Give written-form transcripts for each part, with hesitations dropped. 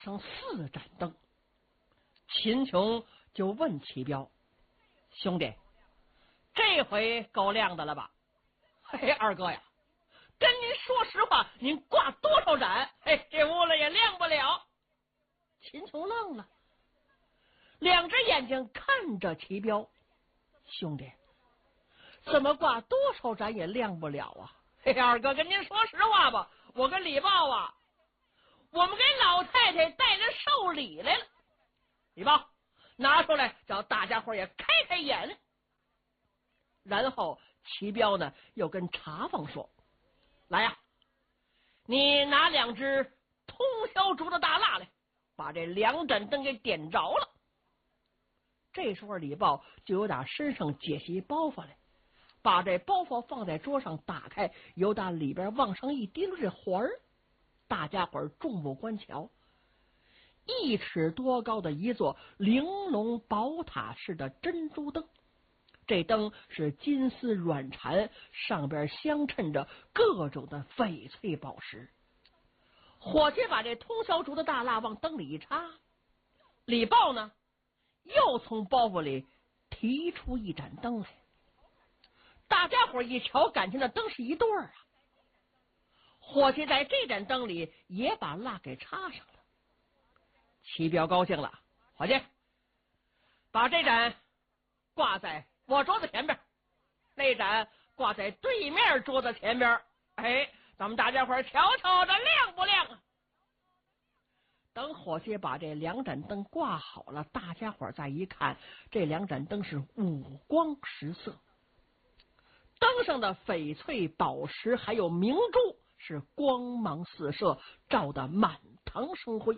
上4盏灯。秦琼就问齐彪：“兄弟，这回够亮的了吧？”“嘿，二哥呀，跟您说实话，您挂多少盏，这屋里也亮不了。”秦琼愣了，2只眼睛看着齐彪：“兄弟，怎么挂多少盏也亮不了啊？”“嘿，二哥，跟您说实话吧，我跟李豹啊，我们给老太太带着寿礼来了。李豹，拿出来，叫大家伙也开开眼。”然后齐彪呢又跟茶房说：“来呀，你拿2只通宵烛的大蜡来，把这2盏灯给点着了。”这时候李豹就由打身上解下一包袱来，把这包袱放在桌上，打开，由打里边往上一滴溜这环儿，大家伙众目观瞧，1尺多高的一座玲珑宝塔式的珍珠灯。这灯是金丝软缠，上边镶衬着各种的翡翠宝石。伙计把这通宵烛的大蜡往灯里一插，李豹呢又从包袱里提出1盏灯来。大家伙一瞧，感情那灯是一对儿啊。伙计在这盏灯里也把蜡给插上了。齐彪高兴了：“伙计，把这盏挂在我桌子前边，那盏挂在对面桌子前边，咱们大家伙瞧瞧这亮不亮啊？”等伙计把这2盏灯挂好了，大家伙再一看，这2盏灯是五光十色，灯上的翡翠宝石还有明珠是光芒四射，照得满堂生辉。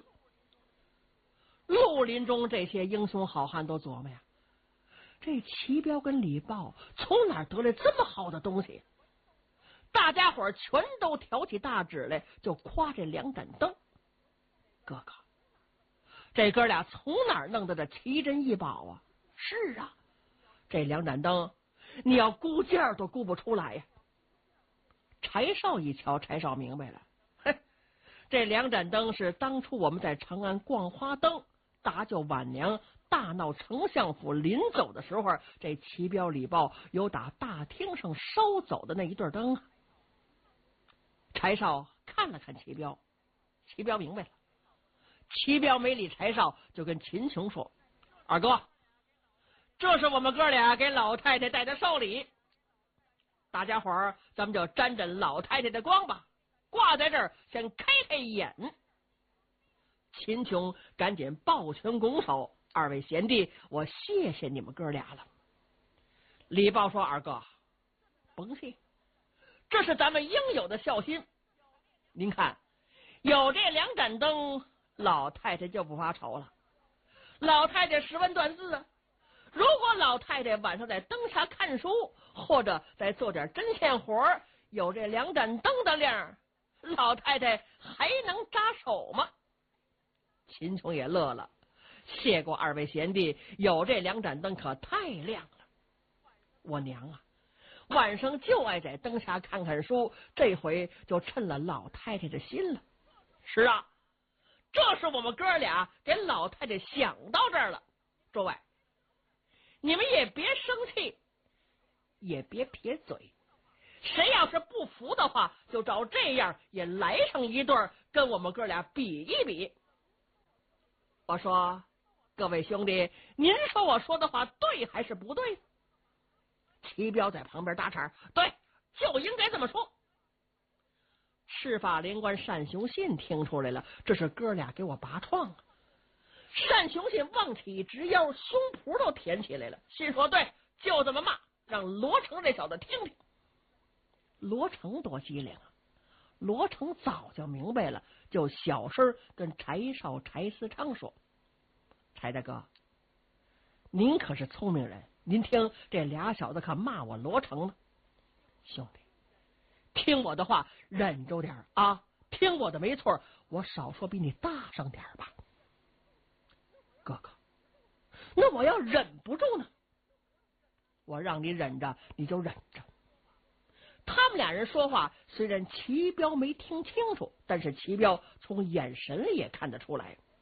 绿林中这些英雄好汉都琢磨呀，这齐彪跟李豹从哪儿得来这么好的东西？大家伙全都挑起大指来，就夸这2盏灯。哥哥，这哥俩从哪儿弄的这奇珍异宝啊？是啊，这2盏灯你要估价都估不出来呀。柴少一瞧，柴少明白了，这2盏灯是当初我们在长安逛花灯，大舅晚娘大闹丞相府临走的时候，这齐彪李豹有打大厅上收走的那一对灯。柴少看了看齐彪，齐彪明白了。齐彪没理柴少，就跟秦琼说：“二哥，这是我们哥俩给老太太带的寿礼，大家伙儿咱们就沾沾老太太的光吧，挂在这儿先开开眼。”秦琼赶紧抱拳拱手：“2位贤弟，我谢谢你们哥俩了。”李豹说：“二哥，甭谢，这是咱们应有的孝心。您看，有这2盏灯，老太太就不发愁了。老太太识文断字啊，如果老太太晚上在灯下看书，或者再做点针线活，有这2盏灯的亮，老太太还能扎手吗？”秦琼也乐了：“谢过2位贤弟，有这2盏灯可太亮了。我娘啊，晚上就爱在灯下看看书，这回就趁了老太太的心了。是啊，这是我们哥俩给老太太想到这儿了。诸位，你们也别生气，也别撇嘴，谁要是不服的话，就照这样也来上一对，跟我们哥俩比一比。”我说：“各位兄弟，您说我说的话对还是不对？”齐彪在旁边搭茬：“对，就应该这么说。”赤发灵官单雄信听出来了，这是哥俩给我拔创啊！单雄信往起一直腰，胸脯都挺起来了，心说：“对，就这么骂，让罗成这小子听听。”罗成多机灵啊！罗成早就明白了，就小声跟柴少柴思昌说：“柴大哥，您可是聪明人，您听这俩小子可骂我罗成呢。兄弟，听我的话，忍着点啊！听我的没错，我少说比你大上点吧。哥哥，那我要忍不住呢？我让你忍着，你就忍着。”他们俩人说话，虽然齐彪没听清楚，但是齐彪从眼神里也看得出来，